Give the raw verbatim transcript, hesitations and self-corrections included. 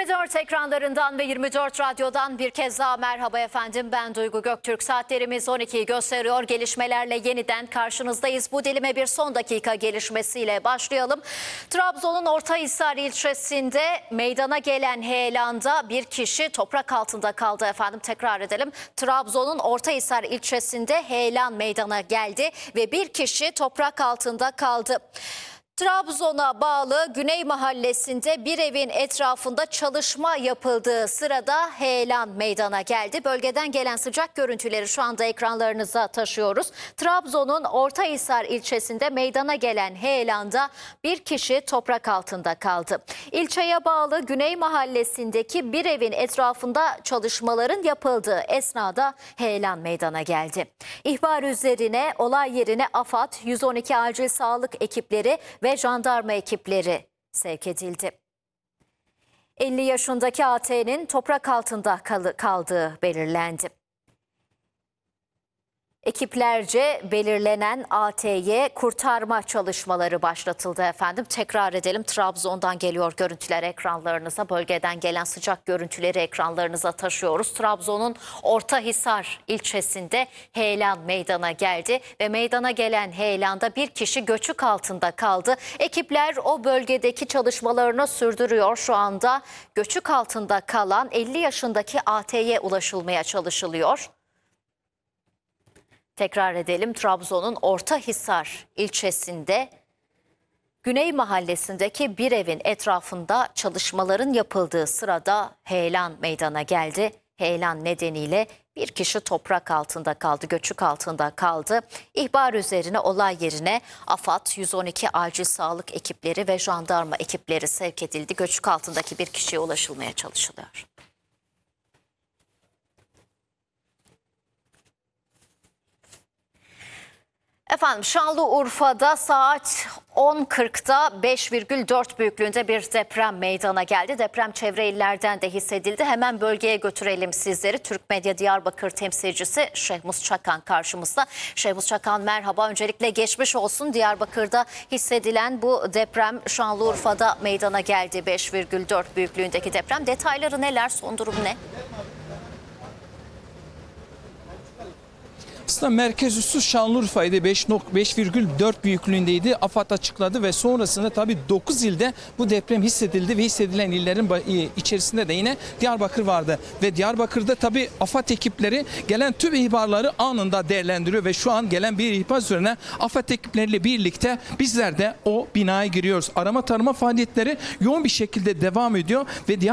yirmi dört ekranlarından ve yirmi dört radyodan bir kez daha merhaba efendim. Ben Duygu Göktürk. Saatlerimiz on ikiyi gösteriyor. Gelişmelerle yeniden karşınızdayız. Bu dilime bir son dakika gelişmesiyle başlayalım. Trabzon'un Ortahisar ilçesinde meydana gelen heyelanda bir kişi toprak altında kaldı efendim. Tekrar edelim. Trabzon'un Ortahisar ilçesinde heyelan meydana geldi ve bir kişi toprak altında kaldı. Trabzon'a bağlı Güney Mahallesi'nde bir evin etrafında çalışma yapıldığı sırada heyelan meydana geldi. Bölgeden gelen sıcak görüntüleri şu anda ekranlarınıza taşıyoruz. Trabzon'un Ortahisar ilçesinde meydana gelen heyelanda bir kişi toprak altında kaldı. İlçeye bağlı Güney Mahallesi'ndeki bir evin etrafında çalışmaların yapıldığı esnada heyelan meydana geldi. İhbar üzerine olay yerine AFAD, yüz on iki acil sağlık ekipleri ve ve jandarma ekipleri sevk edildi. elli yaşındaki A T'nin toprak altında kaldığı belirlendi. Ekiplerce belirlenen A T'ye kurtarma çalışmaları başlatıldı efendim. Tekrar edelim, Trabzon'dan geliyor görüntüler ekranlarınıza. Bölgeden gelen sıcak görüntüleri ekranlarınıza taşıyoruz. Trabzon'un Ortahisar ilçesinde heyelan meydana geldi ve meydana gelen heyelanda bir kişi göçük altında kaldı. Ekipler o bölgedeki çalışmalarını sürdürüyor. Şu anda göçük altında kalan elli yaşındaki A T'ye ulaşılmaya çalışılıyor. Tekrar edelim, Trabzon'un Ortahisar ilçesinde Güney Mahallesi'ndeki bir evin etrafında çalışmaların yapıldığı sırada heyelan meydana geldi. Heyelan nedeniyle bir kişi toprak altında kaldı, göçük altında kaldı. İhbar üzerine olay yerine AFAD, yüz on iki acil sağlık ekipleri ve jandarma ekipleri sevk edildi. Göçük altındaki bir kişiye ulaşılmaya çalışılıyor. Efendim, Şanlıurfa'da saat on kırkta beş virgül dört büyüklüğünde bir deprem meydana geldi. Deprem çevre illerden de hissedildi. Hemen bölgeye götürelim sizleri. Türk Medya Diyarbakır temsilcisi Şehmus Çakan karşımızda. Şehmus Çakan, merhaba. Öncelikle geçmiş olsun. Diyarbakır'da hissedilen bu deprem Şanlıurfa'da meydana geldi. beş virgül dört büyüklüğündeki deprem. Detayları neler? Son durum ne? Aslında merkez üssü Şanlıurfa'ydı, beş virgül dört büyüklüğündeydi. AFAD açıkladı ve sonrasında tabii dokuz ilde bu deprem hissedildi ve hissedilen illerin içerisinde de yine Diyarbakır vardı. Ve Diyarbakır'da tabii AFAD ekipleri gelen tüm ihbarları anında değerlendiriyor ve şu an gelen bir ihbar üzerine AFAD ekipleriyle birlikte bizler de o binaya giriyoruz. Arama tarama faaliyetleri yoğun bir şekilde devam ediyor ve